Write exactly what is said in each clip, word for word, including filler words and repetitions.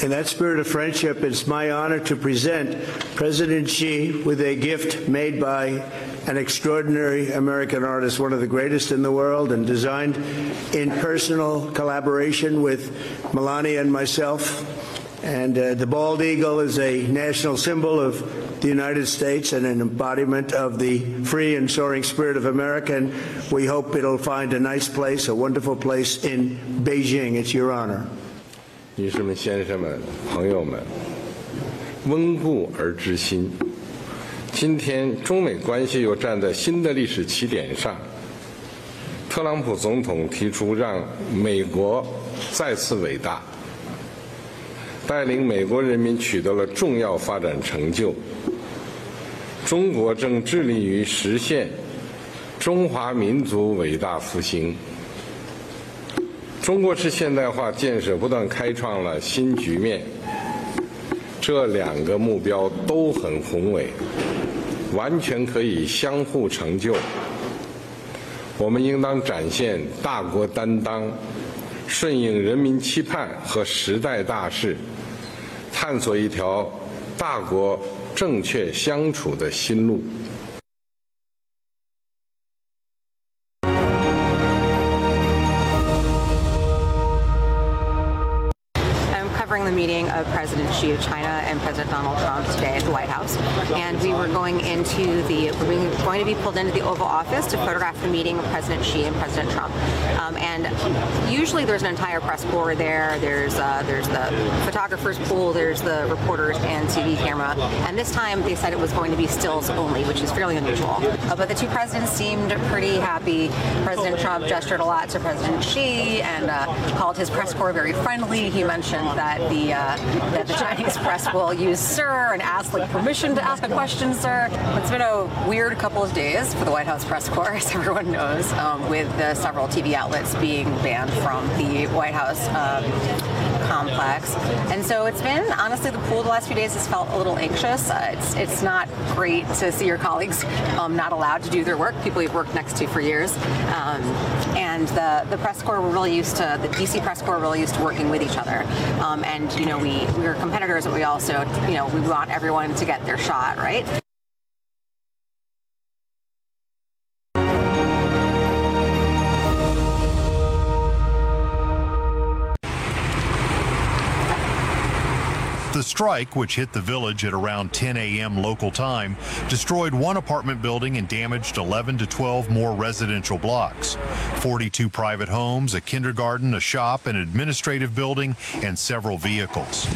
In that spirit of friendship, it's my honor to present President Xi with a gift made by an extraordinary American artist, one of the greatest in the world, and designed in personal collaboration with Melania and myself. And uh, the bald eagle is a national symbol of the United States and an embodiment of the free and soaring spirit of America. And we hope it'll find a nice place, a wonderful place in Beijing. It's your honor. 女士们、先生们、朋友们，温故而知新。今天，中美关系又站在新的历史起点上。特朗普总统提出让美国再次伟大，带领美国人民取得了重要发展成就。中国正致力于实现中华民族伟大复兴。 中国式现代化建设不断开创了新局面，这两个目标都很宏伟，完全可以相互成就。我们应当展现大国担当，顺应人民期盼和时代大势，探索一条大国正确相处的新路。 The meeting of President Xi of China and President Donald Trump today at the White House, and we were going into the we're going to be pulled into the Oval Office to photograph the meeting of President Xi and President Trump. Um, and usually there's an entire press corps there. There's uh, there's the photographers pool, there's the reporters and T V camera. And this time they said it was going to be stills only, which is fairly unusual. Uh, but the two presidents seemed pretty happy. President Trump gestured a lot to President Xi and uh, called his press corps very friendly. He mentioned that the uh, that the Chinese press will use sir and ask like permission to ask a question, sir. It's been a weird couple of days for the White House press corps, as everyone knows, um, with the several T V outlets being banned from the White House um, complex. And so it's been, honestly, the pool the last few days has felt a little anxious. Uh, it's it's not great to see your colleagues um, not allowed to do their work, people you've worked next to for years. Um, and the, the press corps were really used to, the D C press corps were really used to working with each other. Um, and, you know, we, we are competitors, but we also, you know, we want everyone to get their shot, right? The strike, which hit the village at around ten a m local time, destroyed one apartment building and damaged eleven to twelve more residential blocks. forty-two private homes, a kindergarten, a shop, an administrative building, and several vehicles.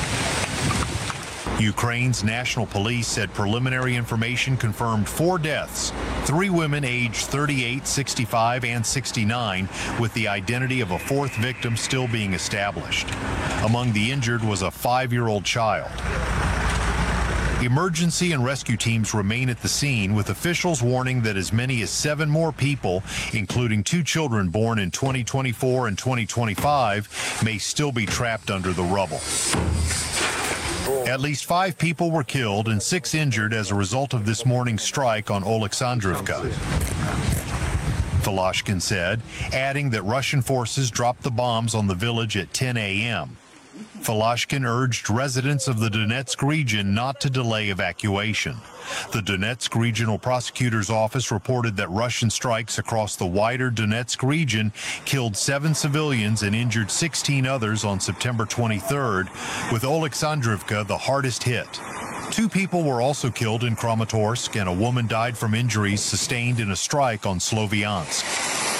Ukraine's national police said preliminary information confirmed four deaths, three women aged thirty-eight, sixty-five, and sixty-nine, with the identity of a fourth victim still being established. Among the injured was a five-year-old child. Emergency and rescue teams remain at the scene, with officials warning that as many as seven more people, including two children born in twenty twenty-four and twenty twenty-five, may still be trapped under the rubble. At least five people were killed and six injured as a result of this morning's strike on Oleksandrivka. Voloshin said, adding that Russian forces dropped the bombs on the village at ten a m Voloshin urged residents of the Donetsk region not to delay evacuation. The Donetsk Regional Prosecutor's Office reported that Russian strikes across the wider Donetsk region killed seven civilians and injured sixteen others on September twenty-third, with Oleksandrivka the hardest hit. Two people were also killed in Kramatorsk, and a woman died from injuries sustained in a strike on Sloviansk.